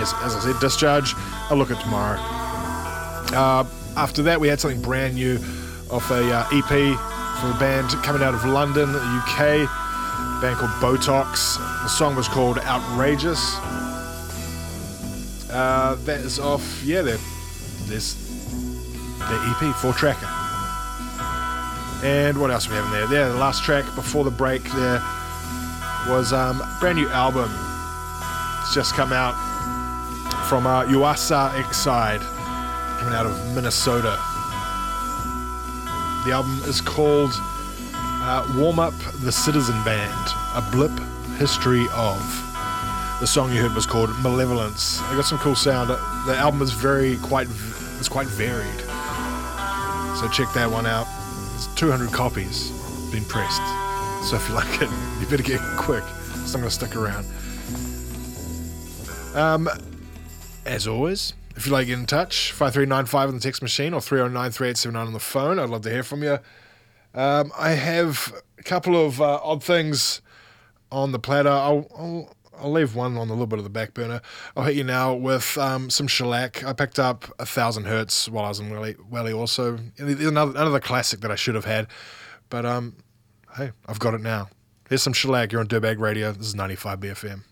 As I said, Discharge, I'll look at tomorrow. After that, we had something brand new off a EP from a band coming out of London, UK, a band called Botox. The song was called Outrageous. That is off, there's their EP, 4-tracker. And what else we have in there? Yeah, the last track before the break there was a brand new album. It's just come out from Yuasa X-Side, coming out of Minnesota. The album is called Warm Up the Citizen Band, A Blip History of. The song you heard was called Malevolence. I got some cool sound. The album is quite varied. So check that one out. It's 200 copies been pressed. So if you like it, you better get quick. It's not going to stick around. As always, if you'd like to get in touch, 5395 on the text machine or 309-3879 on the phone. I'd love to hear from you. I have a couple of odd things on the platter. I'll leave one on a little bit of the back burner. I'll hit you now with some shellac. I picked up 1,000 Hertz while I was in Welly also. There's another classic that I should have had. But hey, I've got it now. Here's some shellac. You're on Dirtbag Radio. This is 95 BFM.